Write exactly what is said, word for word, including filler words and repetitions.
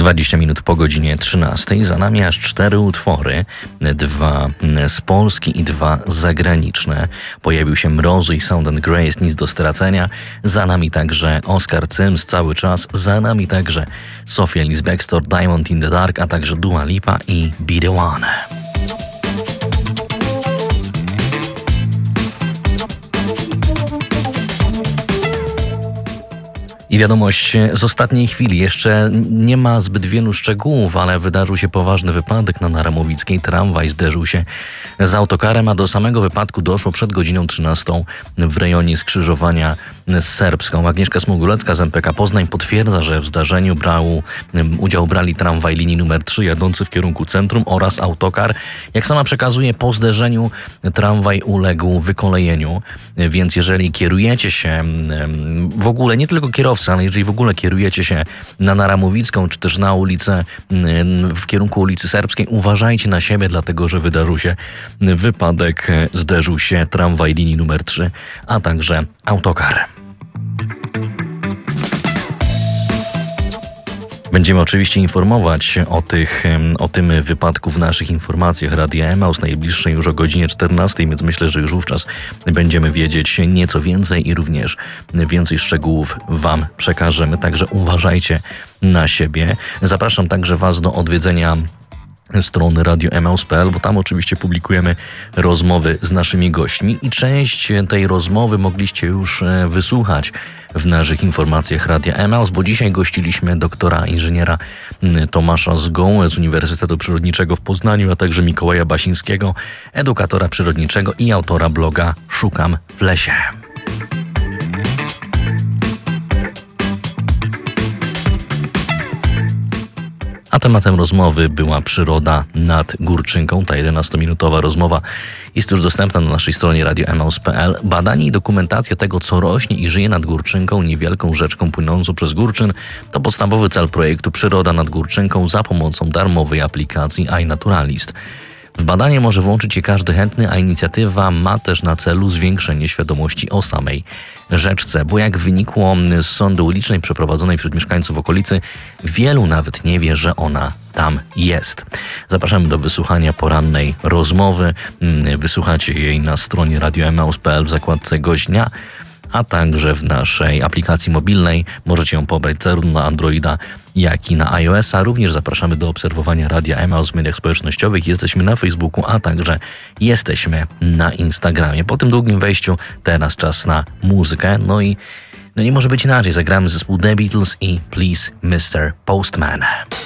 dwadzieścia minut po godzinie trzynastej. Za nami aż cztery utwory. Dwa z Polski i dwa zagraniczne. Pojawił się Mrozu i Sound and Grace, Nic do stracenia. Za nami także Oskar Cyms, Cały czas. Za nami także Sophia Ellis-Bextor, Diamond in the Dark, a także Dua Lipa i Be the One. I wiadomość z ostatniej chwili. Jeszcze nie ma zbyt wielu szczegółów, ale wydarzył się poważny wypadek na Naramowickiej. Tramwaj zderzył się z autokarem, a do samego wypadku doszło przed godziną trzynastą w rejonie skrzyżowania z Serbską. Agnieszka Smogulecka z M P K Poznań potwierdza, że w zdarzeniu brał, udział brali tramwaj linii numer trzy jadący w kierunku centrum oraz autokar. Jak sama przekazuje, po zderzeniu tramwaj uległ wykolejeniu, więc jeżeli kierujecie się w ogóle, nie tylko kierowcy, ale jeżeli w ogóle kierujecie się na Naramowicką, czy też na ulicę, w kierunku ulicy Serbskiej, uważajcie na siebie, dlatego że wydarzył się wypadek, zderzył się tramwaj linii numer trzy, a także autokar. Będziemy oczywiście informować o, tych, o tym wypadku w naszych informacjach Radia Emaus, najbliższej już o godzinie czternastej, więc myślę, że już wówczas będziemy wiedzieć nieco więcej i również więcej szczegółów Wam przekażemy. Także uważajcie na siebie. Zapraszam także Was do odwiedzenia strony radio emaus kropka p l, bo tam oczywiście publikujemy rozmowy z naszymi gośćmi i część tej rozmowy mogliście już wysłuchać w naszych informacjach Radia Emaus, bo dzisiaj gościliśmy doktora inżyniera Tomasza Zgołę z Uniwersytetu Przyrodniczego w Poznaniu, a także Mikołaja Basińskiego, edukatora przyrodniczego i autora bloga Szukam w lesie. A tematem rozmowy była przyroda nad Górczynką. Ta jedenastominutowa rozmowa jest już dostępna na naszej stronie radio emaus kropka p l. Badanie i dokumentacja tego, co rośnie i żyje nad Górczynką, niewielką rzeczką płynącą przez Górczyn, to podstawowy cel projektu Przyroda nad Górczynką za pomocą darmowej aplikacji iNaturalist. W badanie może włączyć się każdy chętny, a inicjatywa ma też na celu zwiększenie świadomości o samej rzeczce, bo jak wynikło z sondy ulicznej przeprowadzonej wśród mieszkańców okolicy, wielu nawet nie wie, że ona tam jest. Zapraszamy do wysłuchania porannej rozmowy. Wysłuchacie jej na stronie radio emaus kropka p l w zakładce Gość Dnia, a także w naszej aplikacji mobilnej. Możecie ją pobrać zarówno na Androida, jak i na iOS-a. Również zapraszamy do obserwowania Radia Emaus w mediach społecznościowych. Jesteśmy na Facebooku, a także jesteśmy na Instagramie. Po tym długim wejściu teraz czas na muzykę. No i no nie może być inaczej. Zagramy zespół The Beatles i Please mister Postman.